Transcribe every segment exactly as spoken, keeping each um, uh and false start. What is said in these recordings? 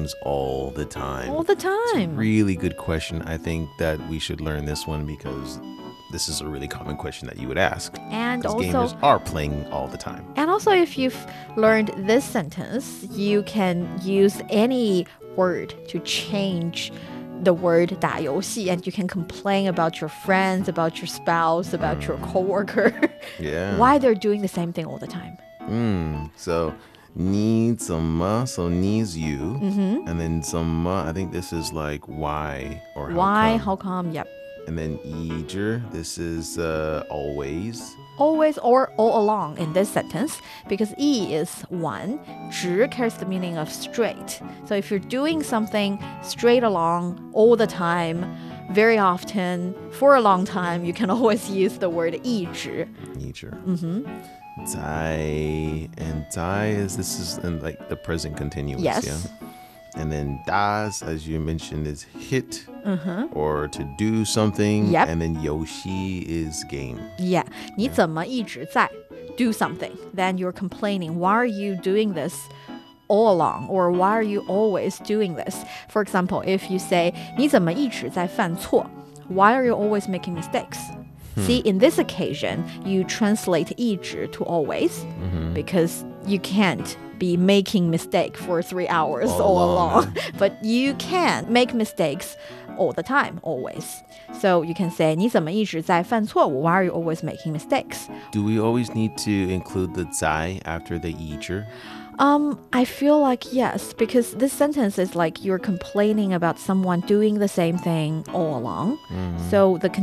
games all the time? All the It's a time. really good question. I think that we should learn this one because this is a really common question that you would ask. And Because also, gamers are playing all the time. and also, if you've learned this sentence, you can use any word to change the word 打游戏, and you can complain about your friends, about your spouse, about your coworker, Yeah. why they're doing the same thing all the time. Mm, so 你怎么 so 你 is you, Mm-hmm. and then 怎么 I think this is like why or how Why? come. How come? Yep. And then 一直 this is uh, always. Always or all along in this sentence, because 一 is one, 直 carries the meaning of straight. So if you're doing something straight along all the time, very often, for a long time, you can always use the word 一直. 一直. Mm-hmm. 在 and 在 is this is in like the present continuous. Yes. Yeah. And then das, as you mentioned, is hit Uh-huh. or to do something. Yep. And then 游戏 is game. Yeah. 你怎么一直在 do something? Then you're complaining. Why are you doing this all along? Or why are you always doing this? For example, if you say 你怎么一直在犯错? Why are you always making mistakes? See, in this occasion, you translate 一直 to always because you can't be making mistake for three hours all, All along. along. But you can make mistakes all the time, always. So you can say 你怎么一直在犯错误? Why are you always making mistakes? Do we always need to include the 在 after the 一直? Um, I feel like yes, because this sentence is like you're complaining about someone doing the same thing all along. So the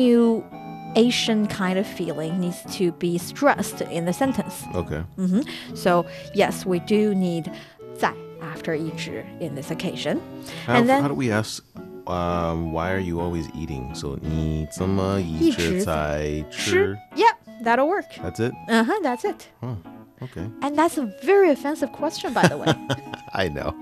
continuation kind of feeling needs to be stressed in the sentence. Okay. So yes, we do need 在 after 一直 in this occasion. How, And then- how do we ask, um, why are you always eating? So 你怎么一直在吃? Yep, that'll work. That's it? Uh-huh, that's it. Oh, okay. And that's a very offensive question, by the way. I know.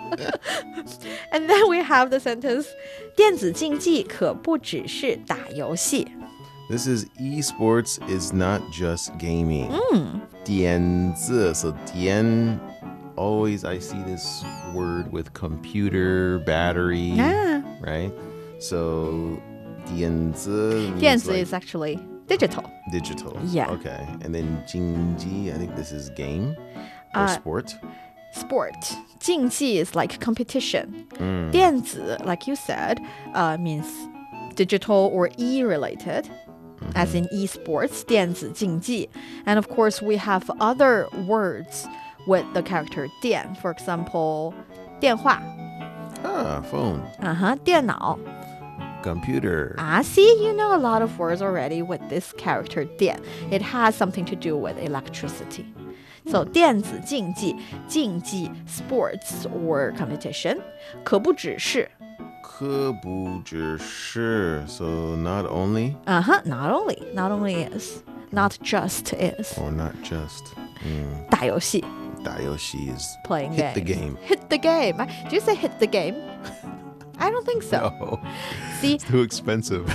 And then we have the sentence 电子竞技可不只是打游戏. This is esports is not just gaming. 电子, so 电, always I see this word with computer, battery, Yeah. right? So 电子means 电子 like is actually digital. digital. Yeah. Okay. And then 竞技, I think this is game or Uh, sport. Sport. 竞技 is like competition. 电子, like you said, uh, means digital or e-related, as in esports, 电子竞技. And of course, we have other words with the character 电. For example, 电话. Ah, phone, Uh-huh, 电脑. computer. Ah, see, you know a lot of words already with this character 电. It has something to do with electricity. So 电子竞技, 竞技 sports or competition. 可不只是. 可不只是, so not only Uh-huh, not only, not only is, not just is. or not just. Mm, 打游戏, 打游戏 is playing hit the games. game. Hit the game. Did you say hit the game? I don't think so. No, See, too expensive.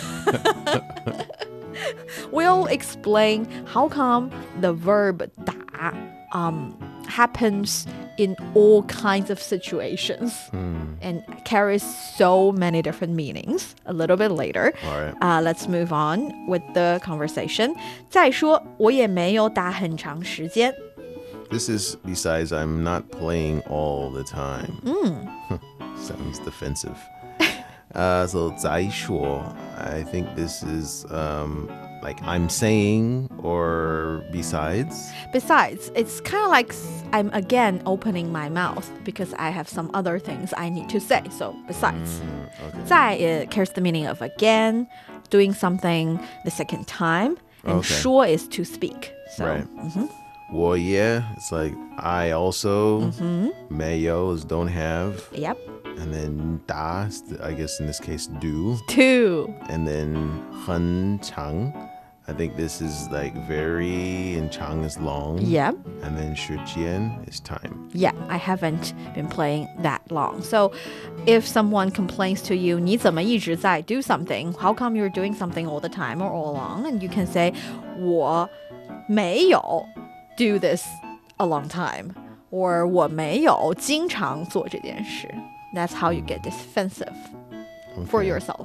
we'll explain how come the verb 打 um, happens in all kinds of situations and carries so many different meanings a little bit later. All right. Uh, let's move on with the conversation. 再说，我也没有打很长时间. This is besides I'm not playing all the time. Sounds defensive. Uh, so 再说, I think this is um, like I'm saying or besides. Besides, it's kind of like s- I'm again opening my mouth because I have some other things I need to say. So besides, Okay. 再 it carries the meaning of again, doing something the second time, and Okay. 说 is to speak. So Right. Well, yeah, it's like I also, mayo is don't have, yep, and then da, is the- I guess in this case do, two. and then 很长. I think this is like very, and chang is long. Yep. And then 时间 is time. Yeah, I haven't been playing that long. So if someone complains to you, 你怎么一直在 do something? How come you're doing something all the time or all along? And you can say, 我没有 do this a long time. or 我没有经常做这件事. That's how you get defensive for yourself.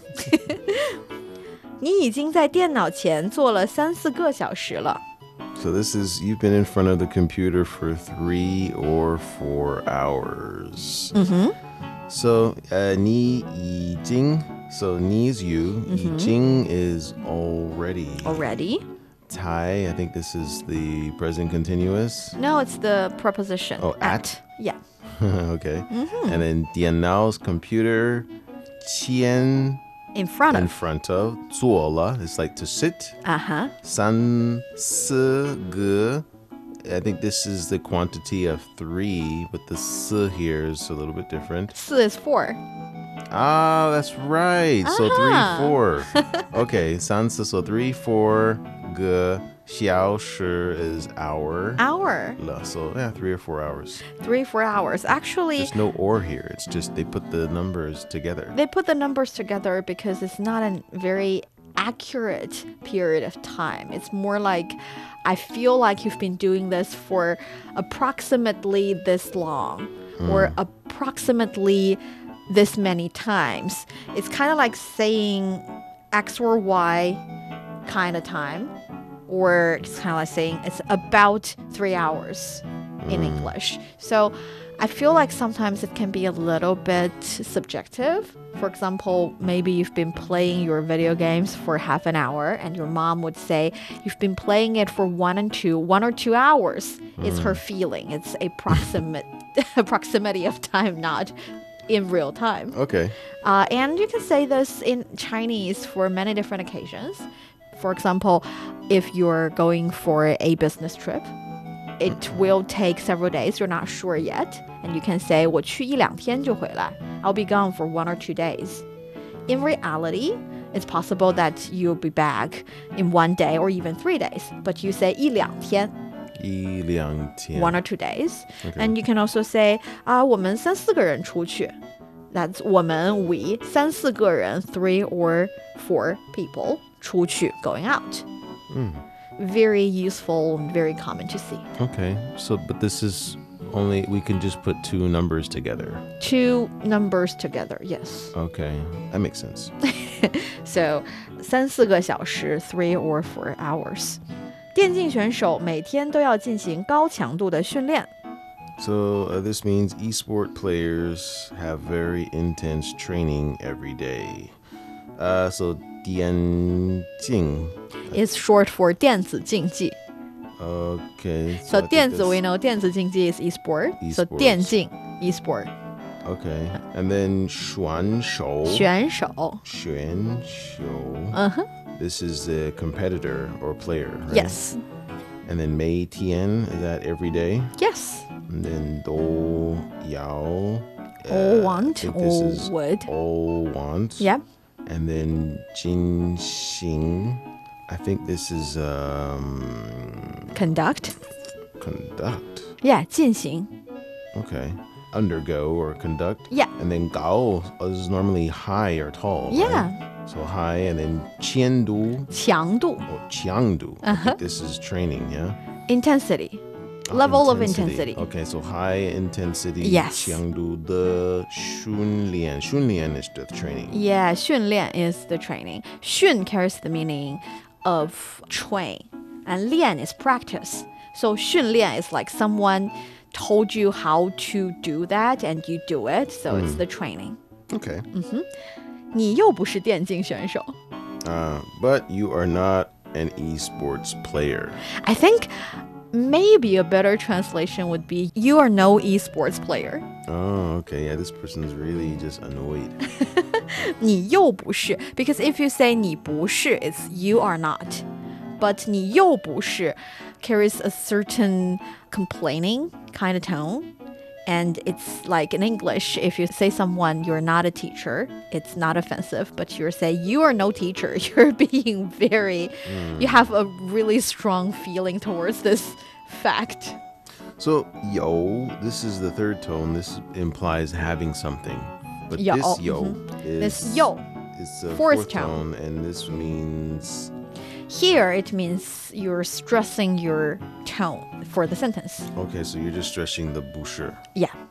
你已经在电脑前坐了三四个小时了. So this is, you've been in front of the computer for three or four hours. Mm-hmm. So, uh, 你已经, so 你 is you, 已经 is already. Already? 才, I think this is the present continuous. No, it's the preposition. Oh, at? Yeah. Okay. Mm-hmm. And then 电脑 computer, 前 In front of. in front of, 坐了 is like to sit. Uh-huh. 三四个 I think this is the quantity of three, but the s here is a little bit different. 四 is four. Ah, that's right. So Ah. three, four. Okay, 三四 so three, four 个小时 is hour. Hour. So yeah, three or four hours. Three, four hours. Actually, There's no or here. It's just they put the numbers together. they put the numbers together because it's not a very accurate period of time. It's more like, I feel like you've been doing this for approximately this long or approximately this many times. It's kind of like saying X or Y kind of time, or it's kind of like saying it's about three hours in English. So I feel like sometimes it can be a little bit subjective. For example, maybe you've been playing your video games for half an hour and your mom would say you've been playing it for one and two, one or two hours. It's her feeling. It's a proximate proximity of time, not in real time. Okay. Uh, and you can say this in Chinese for many different occasions. For example, if you're going for a business trip, it will take several days. You're not sure yet. And you can say, 我去一两天就回来. I'll be gone for one or two days. In reality, it's possible that you'll be back in one day or even three days. But you say 一两天. 一两天. One or two days. Okay. And you can also say, 啊，我们三四个人出去. That's 我们 we 三四个人 three or four people 出去 going out. Very useful, very common to see. Okay. So, but this is only, we can just put two numbers together. Two numbers together, yes. Okay. That makes sense. So 三四个小时 three or four hours. 电竞选手每天都要进行高强度的训练. So uh, this means esport players have very intense training every day. Uh, so 电竞 is short for 电子竞技. Okay. So I think 电子 that's- we know 电子竞技 is esport. So Esports. 电竞 esport. Okay. And then 选手选手. 选手 Uh-huh. This is a competitor or player, right? Yes. And then 每天 is that every day? Yes. And then 都要 All uh, want, I think this all is would. all want. Yep. And then 进行 I think this is um Conduct. conduct. Yeah, 进行. Okay. Undergo or conduct. Yeah. And then 高 is normally high or tall. right? Yeah. So high, and then 强度强度. or 强度. I think this is training, yeah? Intensity. Ah, Level of intensity. Okay, so high intensity. Yes. 强度的训练. 训练 is the training. Yeah, 训练 is the training. 训 carries the meaning of train. And 练 is practice. So 训练 is like someone told you how to do that and you do it. So it's the training. Okay. 你又不是电竞选手. Uh, but you are not an esports player. I think maybe a better translation would be you are no esports player. Oh, okay. Yeah, this person's really just annoyed. 你又不是 because if you say 你不是 it's you are not. But 你又不是 carries a certain complaining kind of tone. And it's like in English, if you say someone you're not a teacher, it's not offensive. But you're saying you are no teacher. You're being very, you have a really strong feeling towards this fact. So, yo, this is the third tone. This implies having something. But Yo, this yo mhm. is This yo, is the fourth fourth tone. tone, and this means Here, it means you're stressing your tone for the sentence. Okay, so you're just stressing the 不是. Yeah.